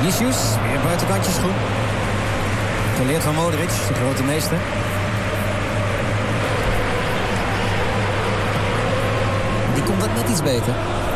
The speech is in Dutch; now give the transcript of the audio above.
Vinicius, weer buitenkantje schoen. Geleerd van Modric, de grote meester. Die komt dat net iets beter.